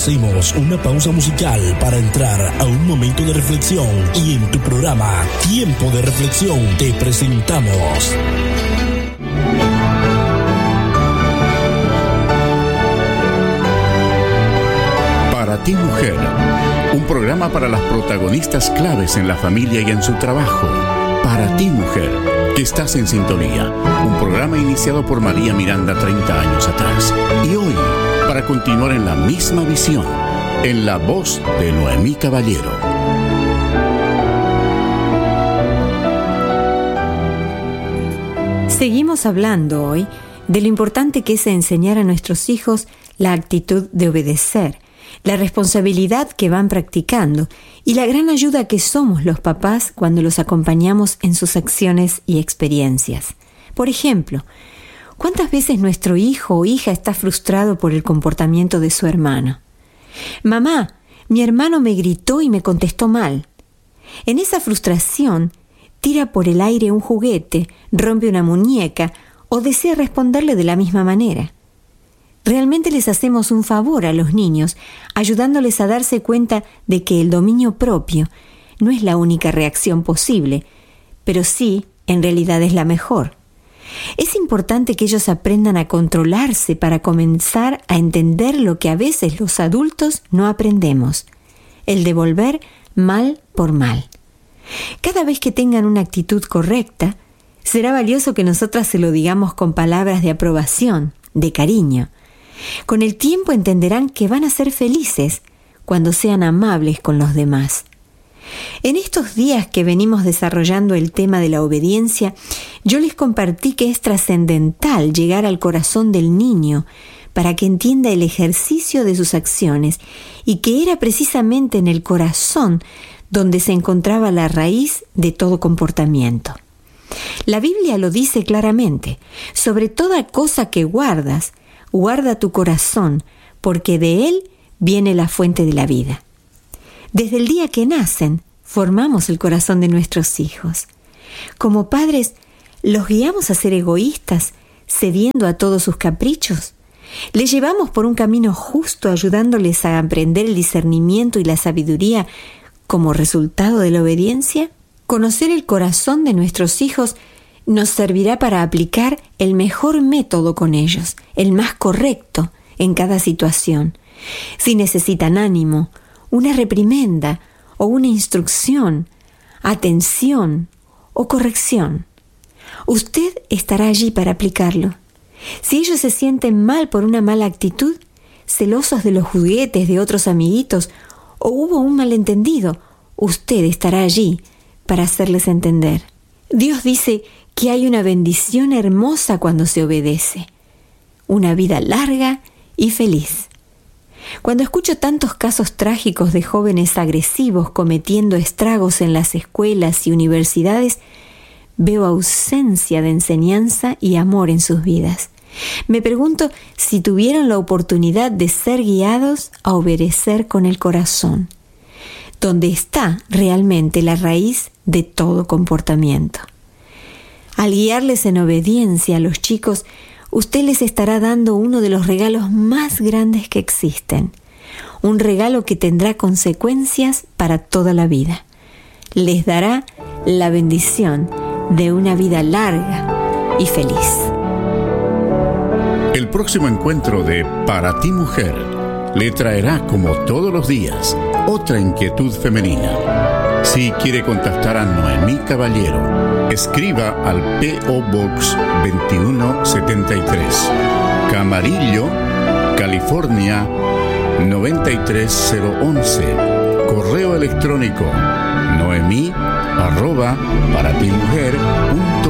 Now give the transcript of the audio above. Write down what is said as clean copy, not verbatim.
Hacemos una pausa musical para entrar a un momento de reflexión y en tu programa Tiempo de Reflexión te presentamos Para ti, mujer, un programa para las protagonistas claves en la familia y en su trabajo. Para ti, mujer, que estás en sintonía. Un programa iniciado por María Miranda 30 años atrás. Y hoy, para continuar en la misma visión, en la voz de Noemí Caballero. Seguimos hablando hoy de lo importante que es enseñar a nuestros hijos la actitud de obedecer, la responsabilidad que van practicando y la gran ayuda que somos los papás cuando los acompañamos en sus acciones y experiencias. Por ejemplo, ¿cuántas veces nuestro hijo o hija está frustrado por el comportamiento de su hermano? Mamá, mi hermano me gritó y me contestó mal. En esa frustración, tira por el aire un juguete, rompe una muñeca o desea responderle de la misma manera. Realmente les hacemos un favor a los niños, ayudándoles a darse cuenta de que el dominio propio no es la única reacción posible, pero sí, en realidad es la mejor. Es importante que ellos aprendan a controlarse para comenzar a entender lo que a veces los adultos no aprendemos: el devolver mal por mal. Cada vez que tengan una actitud correcta, será valioso que nosotras se lo digamos con palabras de aprobación, de cariño. Con el tiempo entenderán que van a ser felices cuando sean amables con los demás. En estos días que venimos desarrollando el tema de la obediencia, yo les compartí que es trascendental llegar al corazón del niño para que entienda el ejercicio de sus acciones y que era precisamente en el corazón donde se encontraba la raíz de todo comportamiento. La Biblia lo dice claramente: sobre toda cosa que guardas, guarda tu corazón, porque de él viene la fuente de la vida. Desde el día que nacen, formamos el corazón de nuestros hijos. Como padres, ¿los guiamos a ser egoístas, cediendo a todos sus caprichos? ¿Les llevamos por un camino justo, ayudándoles a aprender el discernimiento y la sabiduría como resultado de la obediencia? Conocer el corazón de nuestros hijos nos servirá para aplicar el mejor método con ellos, el más correcto en cada situación. Si necesitan ánimo, una reprimenda o una instrucción, atención o corrección, usted estará allí para aplicarlo. Si ellos se sienten mal por una mala actitud, celosos de los juguetes de otros amiguitos o hubo un malentendido, usted estará allí para hacerles entender. Dios dice que hay una bendición hermosa cuando se obedece, una vida larga y feliz. Cuando escucho tantos casos trágicos de jóvenes agresivos cometiendo estragos en las escuelas y universidades, veo ausencia de enseñanza y amor en sus vidas. Me pregunto si tuvieron la oportunidad de ser guiados a obedecer con el corazón, donde está realmente la raíz de todo comportamiento. Al guiarles en obediencia a los chicos, usted les estará dando uno de los regalos más grandes que existen. Un regalo que tendrá consecuencias para toda la vida. Les dará la bendición de una vida larga y feliz. El próximo encuentro de Para ti, mujer, le traerá, como todos los días, otra inquietud femenina. Si quiere contactar a Noemí Caballero, escriba al P.O. Box 2173, Camarillo, California 93011. Correo electrónico noemi@paratimujer.com.